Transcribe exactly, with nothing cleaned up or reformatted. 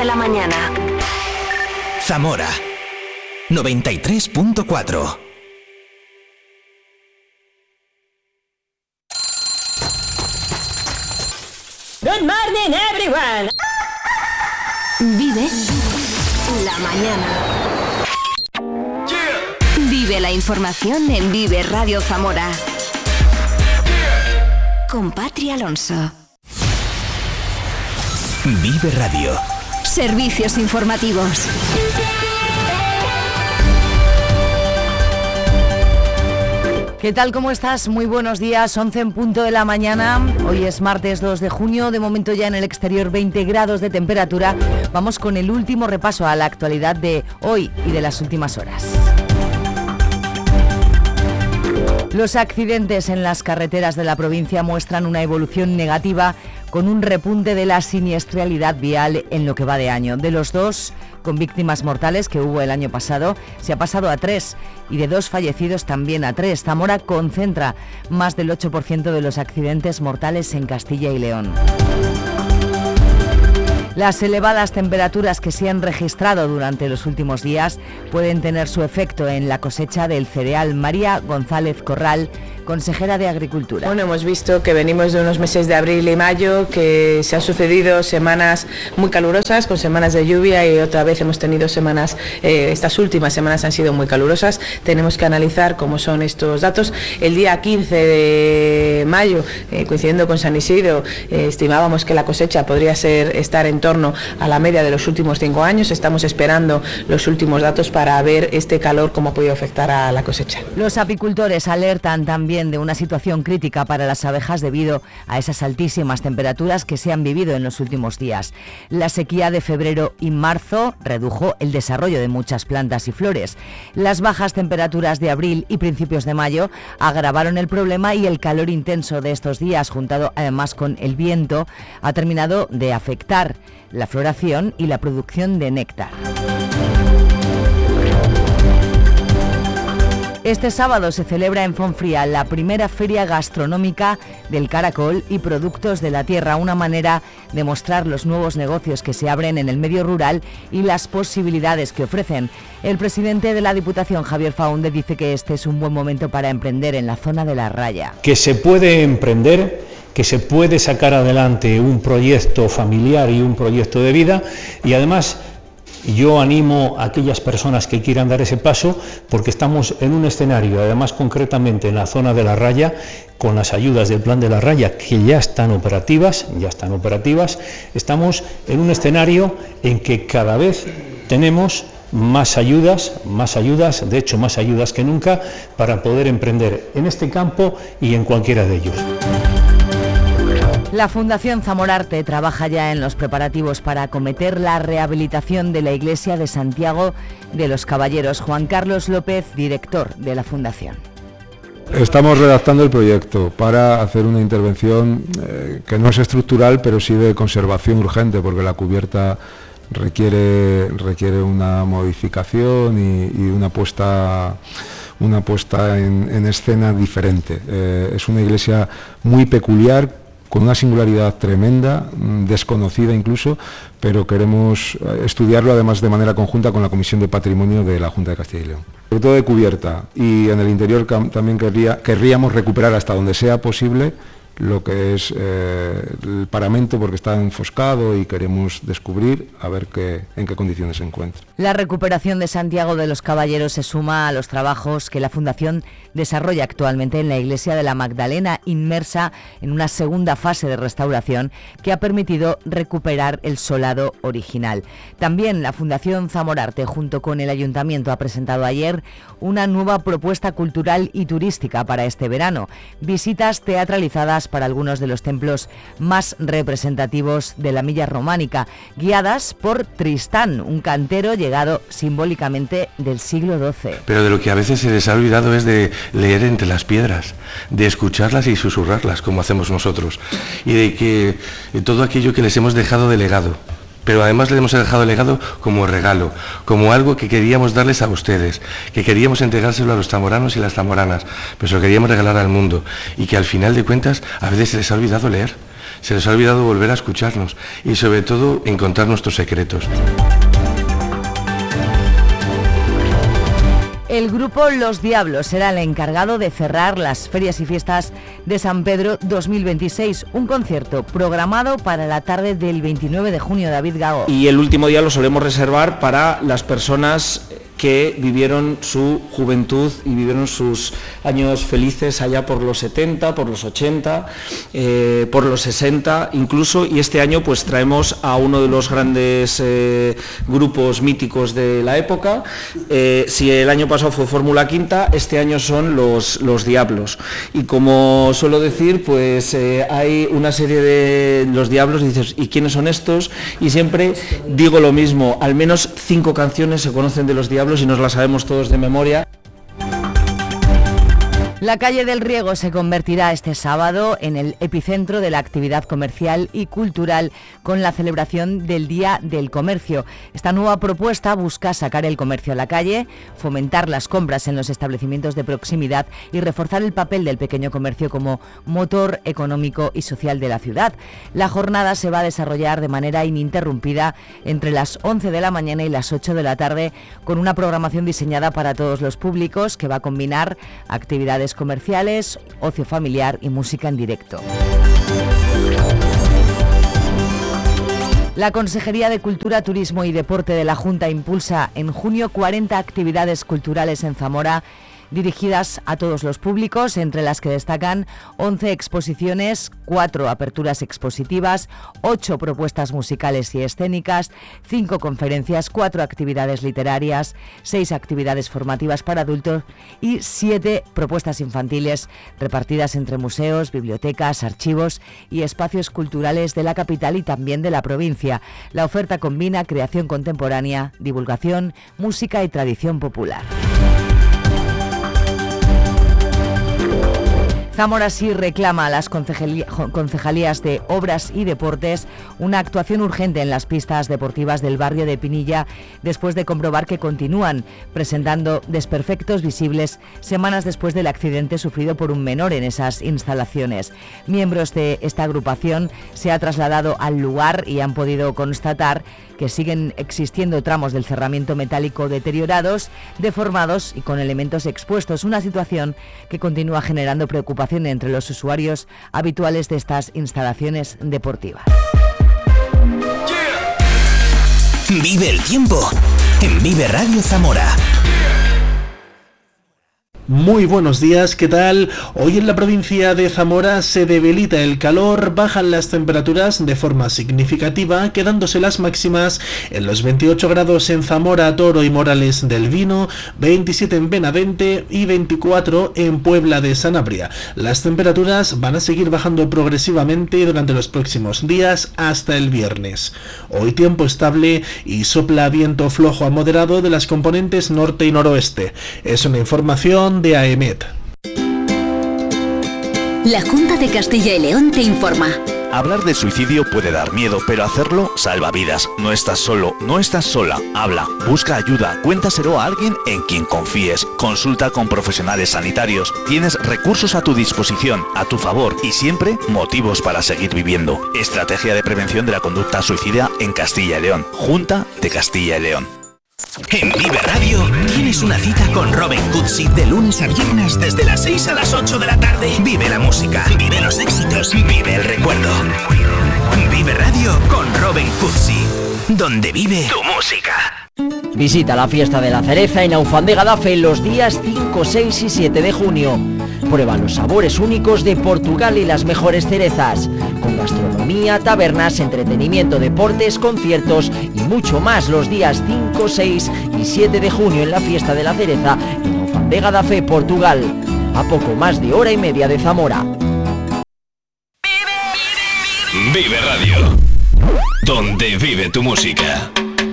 de la mañana. Zamora noventa y tres punto cuatro. Good morning, everyone. Vive la mañana. Vive la información en Vive Radio Zamora. Con Patri Alonso. Vive Radio. Servicios informativos. ¿Qué tal? ¿Cómo estás? Muy buenos días, once en punto de la mañana. Hoy es martes dos de junio, de momento ya en el exterior veinte grados de temperatura. Vamos con el último repaso a la actualidad de hoy y de las últimas horas. Los accidentes en las carreteras de la provincia muestran una evolución negativa con un repunte de la siniestralidad vial en lo que va de año. De los dos con víctimas mortales que hubo el año pasado, se ha pasado a tres y de dos fallecidos también a tres. Zamora concentra más del ocho por ciento de los accidentes mortales en Castilla y León. Las elevadas temperaturas que se han registrado durante los últimos días pueden tener su efecto en la cosecha del cereal. María González Corral, consejera de Agricultura. Bueno, hemos visto que venimos de unos meses de abril y mayo, que se han sucedido semanas muy calurosas, con semanas de lluvia, y otra vez hemos tenido semanas, eh, estas últimas semanas han sido muy calurosas. Tenemos que analizar cómo son estos datos. El día quince de mayo, eh, coincidiendo con San Isidro, eh, estimábamos que la cosecha podría ser estar en torno a la media de los últimos cinco años. Estamos esperando los últimos datos para ver este calor cómo ha podido afectar a la cosecha. Los apicultores alertan también de una situación crítica para las abejas debido a esas altísimas temperaturas que se han vivido en los últimos días. La sequía de febrero y marzo redujo el desarrollo de muchas plantas y flores. Las bajas temperaturas de abril y principios de mayo agravaron el problema, y el calor intenso de estos días, juntado además con el viento, ha terminado de afectar la floración y la producción de néctar. Este sábado se celebra en Fonfría la primera feria gastronómica del caracol y productos de la tierra, una manera de mostrar los nuevos negocios que se abren en el medio rural y las posibilidades que ofrecen. El presidente de la Diputación, Javier Faúndez, dice que este es un buen momento para emprender en la zona de La Raya. Que se puede emprender, que se puede sacar adelante un proyecto familiar y un proyecto de vida, y además yo animo a aquellas personas que quieran dar ese paso, porque estamos en un escenario, además concretamente en la zona de La Raya, con las ayudas del Plan de La Raya que ya están operativas, ya están operativas, estamos en un escenario en que cada vez tenemos más ayudas, más ayudas, de hecho más ayudas que nunca, para poder emprender en este campo y en cualquiera de ellos. La Fundación Zamorarte trabaja ya en los preparativos para acometer la rehabilitación de la iglesia de Santiago de los Caballeros. Juan Carlos López, director de la Fundación. Estamos redactando el proyecto para hacer una intervención eh, que no es estructural, pero sí de conservación urgente, porque la cubierta requiere, requiere una modificación y, y una puesta, una puesta en, en escena diferente. Eh, es una iglesia muy peculiar, con una singularidad tremenda, desconocida incluso, pero queremos estudiarlo además de manera conjunta con la Comisión de Patrimonio de la Junta de Castilla y León. Sobre todo de cubierta, y en el interior también querría, querríamos recuperar hasta donde sea posible lo que es eh, el paramento, porque está enfoscado y queremos descubrir a ver qué, en qué condiciones se encuentra. La recuperación de Santiago de los Caballeros se suma a los trabajos que la Fundación desarrolla actualmente en la iglesia de la Magdalena, inmersa en una segunda fase de restauración que ha permitido recuperar el solado original. También la Fundación Zamorarte, junto con el Ayuntamiento, ha presentado ayer una nueva propuesta cultural y turística para este verano. Visitas teatralizadas para algunos de los templos más representativos de la milla románica, guiadas por Tristán, un cantero llegado simbólicamente del siglo doce. Pero de lo que a veces se les ha olvidado es de leer entre las piedras, de escucharlas y susurrarlas, como hacemos nosotros, y de que todo aquello que les hemos dejado de legado. Pero además le hemos dejado legado como regalo, como algo que queríamos darles a ustedes, que queríamos entregárselo a los zamoranos y las zamoranas, pero se lo queríamos regalar al mundo, y que al final de cuentas a veces se les ha olvidado leer. Se les ha olvidado volver a escucharnos y sobre todo encontrar nuestros secretos. El grupo Los Diablos será el encargado de cerrar las ferias y fiestas de San Pedro dos mil veintiséis, un concierto programado para la tarde del veintinueve de junio, David Gago. Y el último día lo solemos reservar para las personas que vivieron su juventud y vivieron sus años felices allá por los setenta, por los ochenta, eh, por los sesenta incluso, y este año pues traemos a uno de los grandes eh, grupos míticos de la época. Eh, si el año pasado fue Fórmula Quinta, este año son los, los Diablos, y como suelo decir, pues eh, hay una serie de Los Diablos y dices, ¿y quiénes son estos? Y siempre digo lo mismo, al menos cinco canciones se conocen de Los Diablos y nos la sabemos todos de memoria. La calle del Riego se convertirá este sábado en el epicentro de la actividad comercial y cultural con la celebración del Día del Comercio. Esta nueva propuesta busca sacar el comercio a la calle, fomentar las compras en los establecimientos de proximidad y reforzar el papel del pequeño comercio como motor económico y social de la ciudad. La jornada se va a desarrollar de manera ininterrumpida entre las once de la mañana y las ocho de la tarde, con una programación diseñada para todos los públicos que va a combinar actividades comerciales, ocio familiar y música en directo. La Consejería de Cultura, Turismo y Deporte de la Junta impulsa en junio cuarenta actividades culturales en Zamora, dirigidas a todos los públicos, entre las que destacan once exposiciones, cuatro aperturas expositivas, ocho propuestas musicales y escénicas, cinco conferencias, cuatro actividades literarias, seis actividades formativas para adultos y siete propuestas infantiles repartidas entre museos, bibliotecas, archivos y espacios culturales de la capital y también de la provincia. La oferta combina creación contemporánea, divulgación, música y tradición popular. Zamora sí reclama a las concejalías de Obras y Deportes una actuación urgente en las pistas deportivas del barrio de Pinilla, después de comprobar que continúan presentando desperfectos visibles semanas después del accidente sufrido por un menor en esas instalaciones. Miembros de esta agrupación se han trasladado al lugar y han podido constatar que siguen existiendo tramos del cerramiento metálico deteriorados, deformados y con elementos expuestos, una situación que continúa generando preocupación entre los usuarios habituales de estas instalaciones deportivas. Vive el tiempo en Vive Radio Zamora. Muy buenos días, ¿qué tal? Hoy en la provincia de Zamora se debilita el calor, bajan las temperaturas de forma significativa, quedándose las máximas en los veintiocho grados en Zamora, Toro y Morales del Vino, veintisiete en Benavente y veinticuatro en Puebla de Sanabria. Las temperaturas van a seguir bajando progresivamente durante los próximos días hasta el viernes. Hoy tiempo estable y sopla viento flojo a moderado de las componentes norte y noroeste. Es una información de A E M E T. La Junta de Castilla y León te informa. Hablar de suicidio puede dar miedo, pero hacerlo salva vidas. No estás solo, no estás sola. Habla, busca ayuda, cuéntaselo a alguien en quien confíes. Consulta con profesionales sanitarios. Tienes recursos a tu disposición, a tu favor y siempre motivos para seguir viviendo. Estrategia de prevención de la conducta suicida en Castilla y León. Junta de Castilla y León. En Vive Radio tienes una cita con Robin Cutsi de lunes a viernes desde las seis a las ocho de la tarde. Vive la música, vive los éxitos, vive el recuerdo. Vive Radio con Robin Cutsi, donde vive tu música. Visita la fiesta de la cereza en Aufandega Dafe los días cinco, seis y siete de junio. Prueba los sabores únicos de Portugal y las mejores cerezas, con gastronomía, tabernas, entretenimiento, deportes, conciertos y mucho más los días cinco, seis y siete de junio en la fiesta de la cereza en Aufandega Dafe, Portugal, a poco más de hora y media de Zamora. Vive Radio, donde vive tu música.